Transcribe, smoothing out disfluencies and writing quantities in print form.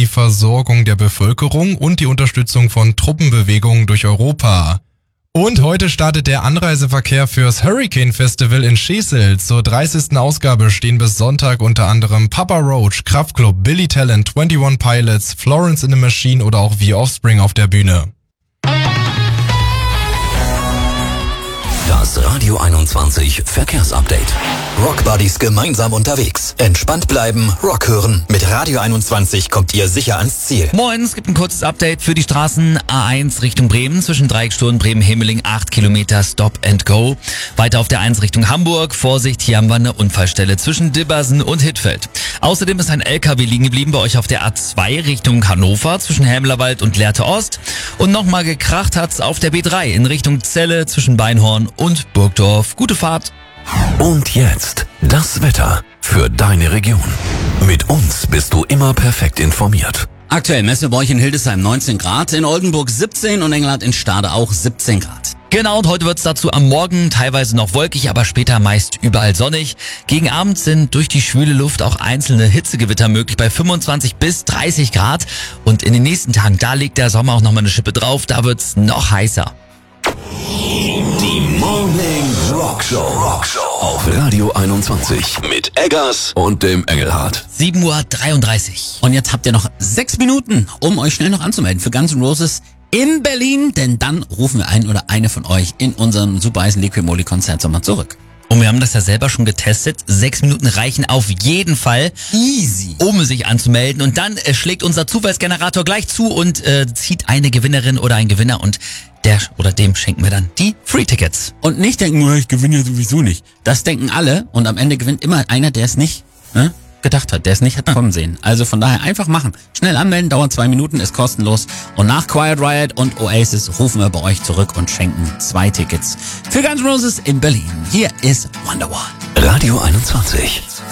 Versorgung der Bevölkerung und die Unterstützung von Truppenbewegungen durch Europa. Und heute startet der Anreiseverkehr fürs Hurricane Festival in Schesel. Zur 30. Ausgabe stehen bis Sonntag unter anderem Papa Roach, Kraftklub, Billy Talent, 21 Pilots, Florence in the Machine oder auch The Offspring auf der Bühne. Das Radio 21 Verkehrsupdate. Rockbuddies gemeinsam unterwegs. Entspannt bleiben, Rock hören. Mit Radio 21 kommt ihr sicher ans Ziel. Moin, es gibt ein kurzes Update für die Straßen A1 Richtung Bremen. Zwischen Dreiecksturm Bremen-Hemeling 8 Kilometer Stop and Go. Weiter auf der 1 Richtung Hamburg. Vorsicht, hier haben wir eine Unfallstelle zwischen Dibbersen und Hittfeld. Außerdem ist ein LKW liegen geblieben bei euch auf der A2 Richtung Hannover zwischen Helmlerwald und Lehrte Ost. Und nochmal gekracht hat's auf der B3 in Richtung Celle zwischen Beinhorn und Burgdorf. Gute Fahrt. Und jetzt das Wetter für deine Region. Mit uns bist du immer perfekt informiert. Aktuell messen wir bei euch in Hildesheim 19 Grad, in Oldenburg 17 und Engelhardt in Stade auch 17 Grad. Genau, und heute wird's dazu am Morgen teilweise noch wolkig, aber später meist überall sonnig. Gegen Abend sind durch die schwüle Luft auch einzelne Hitzegewitter möglich bei 25 bis 30 Grad. Und in den nächsten Tagen, da legt der Sommer auch nochmal eine Schippe drauf, da wird's noch heißer. Die Morning Rockshow auf Radio 21 mit Eggers und dem Engelhardt. 7:33 Uhr. Und jetzt habt ihr noch 6 Minuten, um euch schnell noch anzumelden für Guns N' Roses in Berlin, denn dann rufen wir einen oder eine von euch in unserem super heißen Liquid-Moly-Konzert nochmal zurück. Und wir haben das ja selber schon getestet. 6 Minuten reichen auf jeden Fall, Easy, um sich anzumelden. Und dann schlägt unser Zufallsgenerator gleich zu und zieht eine Gewinnerin oder einen Gewinner und der oder dem schenken wir dann die Free-Tickets. Und nicht denken, ich gewinne ja sowieso nicht. Das denken alle und am Ende gewinnt immer einer, der es nicht gedacht hat, der es nicht hat kommen sehen. Also von daher einfach machen. Schnell anmelden, dauert 2 Minuten, ist kostenlos. Und nach Quiet Riot und Oasis rufen wir bei euch zurück und schenken 2 Tickets für Guns N' Roses in Berlin. Hier ist Wonderwall. Radio 21.